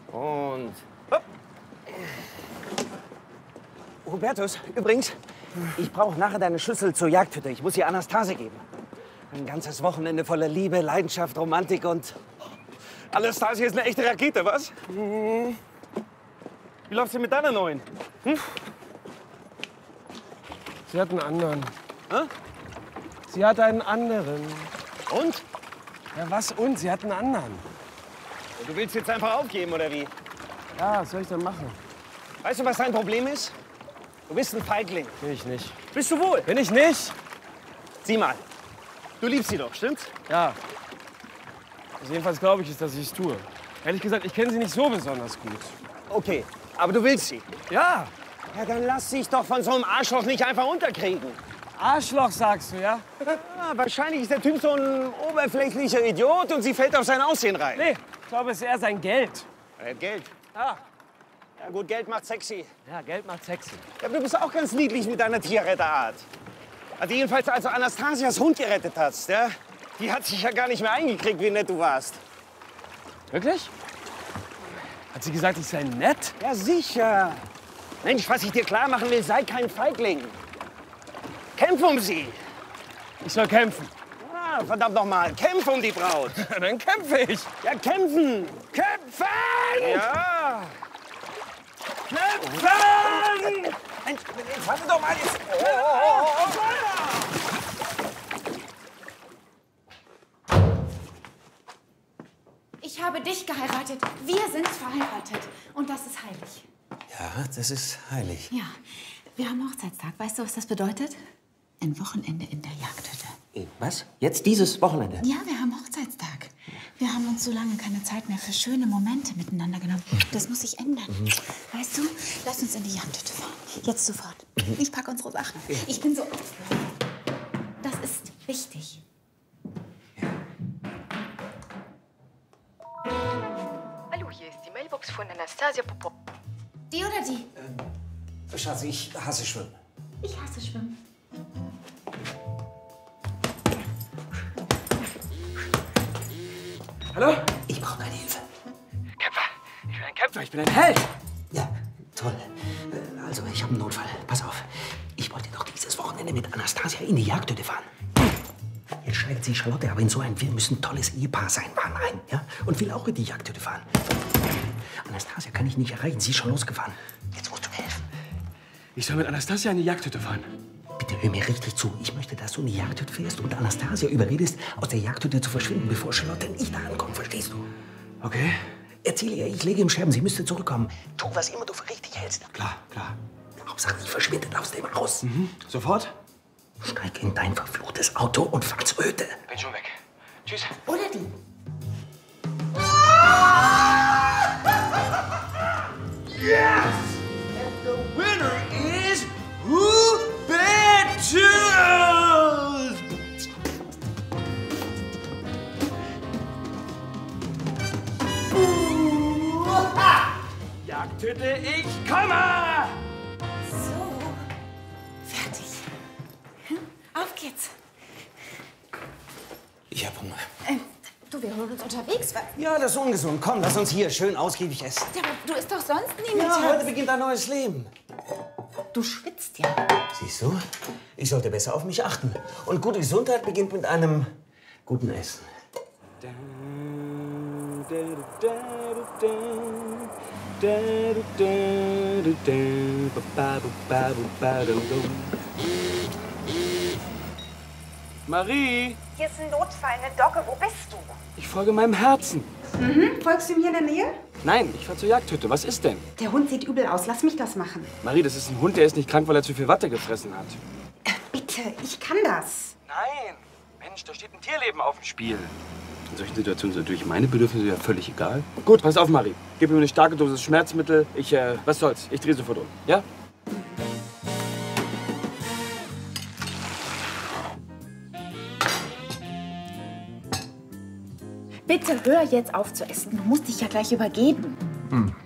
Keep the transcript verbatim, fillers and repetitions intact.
Und hopp. Hubertus, übrigens, ich brauche nachher deine Schlüssel zur Jagdhütte. Ich muss sie Anastasia geben. Ein ganzes Wochenende voller Liebe, Leidenschaft, Romantik und... Anastasia ist eine echte Rakete, was? Mhm. Wie läuft's denn mit deiner neuen? Hm? Sie hat einen anderen. Hä? Sie hat einen anderen. Und? Ja, was und? Sie hat einen anderen. Du willst jetzt einfach aufgeben, oder wie? Ja, was soll ich denn machen? Weißt du, was dein Problem ist? Du bist ein Feigling. Bin ich nicht. Bist du wohl? Bin ich nicht? Sieh mal. Du liebst sie doch, stimmt's? Ja. Also jedenfalls glaube ich es, dass ich es tue. Ehrlich gesagt, ich kenne sie nicht so besonders gut. Okay, aber du willst sie. Ja. Ja, dann lass dich doch von so einem Arschloch nicht einfach unterkriegen. Arschloch, sagst du, ja? Ja, wahrscheinlich ist der Typ so ein oberflächlicher Idiot und sie fällt auf sein Aussehen rein. Nee, ich glaube, es ist eher sein Geld. Er hat Geld. Ja. Ja gut, Geld macht sexy. Ja, Geld macht sexy. Ja, aber du bist auch ganz niedlich mit deiner Tierretterart. Also jedenfalls, als du Anastasias Hund gerettet hast, ja? Die hat sich ja gar nicht mehr eingekriegt, wie nett du warst. Wirklich? Hat sie gesagt, ich sei nett? Ja, sicher. Mensch, was ich dir klar machen will, sei kein Feigling. Kämpf um sie. Ich soll kämpfen. Ah, verdammt noch mal, kämpf um die Braut. Dann kämpfe ich. Ja, kämpfen. Kämpfen! Ja. Kämpfen! Mensch, jetzt warte doch mal. Jetzt. Oh, oh, oh, oh. Ich habe dich geheiratet. Wir sind verheiratet. Und das ist heilig. Ja, das ist heilig. Ja, wir haben Hochzeitstag. Weißt du, was das bedeutet? Ein Wochenende in der Jagdhütte. Was? Jetzt dieses Wochenende? Ja, wir haben Hochzeitstag. Wir haben uns so lange keine Zeit mehr für schöne Momente miteinander genommen. Das muss sich ändern. Mhm. Weißt du, lass uns in die Jagdhütte fahren. Jetzt sofort. Mhm. Ich packe unsere Sachen. Ja. Ich bin so... Das ist wichtig. Hallo, hier ist die Mailbox von Anastasia Popov. Die oder die? Ähm, Schatz, ich hasse Schwimmen. Ich hasse Schwimmen. Hallo? Ich brauche deine Hilfe. Kämpfer. Ich bin ein Kämpfer. Ich bin ein Held. Ja, toll. Also, ich habe einen Notfall. Pass auf. Ich wollte doch dieses Wochenende mit Anastasia in die Jagdhütte fahren. Jetzt steigt sie Charlotte, aber in so ein Wir müssen ein tolles Ehepaar sein, fahren ein, ja? Und will auch in die Jagdhütte fahren. Anastasia kann ich nicht erreichen. Sie ist schon losgefahren. Jetzt musst du mir helfen. Ich soll mit Anastasia in die Jagdhütte fahren. Bitte hör mir richtig zu. Ich möchte, dass du in die Jagdhütte fährst und Anastasia überredest, aus der Jagdhütte zu verschwinden, bevor Charlotte nicht da ankommt. Verstehst du? Okay. Erzähle ihr, ich lege im Scherben, sie müsste zurückkommen. Tu, was immer du für richtig hältst. Klar, klar. Hauptsache, sie verschwindet aus dem Haus. Mhm. Sofort? Steig in dein verfluchtes Auto und fahr zur Hütte. Bin schon weg. Tschüss. Oder die? Yes! And the winner is Hubertus! Jagdhütte, ich komme! So. Fertig. Hm? Auf geht's. Ich hab Hunger. Äh, du, wir holen uns unterwegs was. Ja, das ist ungesund. Komm, lass uns hier schön ausgiebig essen. Ja, aber du isst doch sonst nie mit Ja, heute Herz. beginnt ein neues Leben. Du schwitzt ja. Siehst du? Ich sollte besser auf mich achten. Und gute Gesundheit beginnt mit einem guten Essen. Marie, Hier ist ein Notfall, eine Dogge. Wo bist du? ich folge meinem Herzen. Mhm. Folgst du ihm hier in der Nähe? Nein, ich fahr zur Jagdhütte. Was ist denn? Der Hund sieht übel aus. Lass mich das machen. Marie, das ist ein Hund, der ist nicht krank, weil er zu viel Watte gefressen hat. Äh, bitte, ich kann das. Nein, Mensch, da steht ein Tierleben auf dem Spiel. In solchen Situationen sind natürlich meine Bedürfnisse ja völlig egal. Gut, pass auf, Marie. Gib mir eine starke Dosis Schmerzmittel. Ich, äh, was soll's? Ich drehe sofort um. Ja? Bitte hör jetzt auf zu essen. Du musst dich ja gleich übergeben. Hm.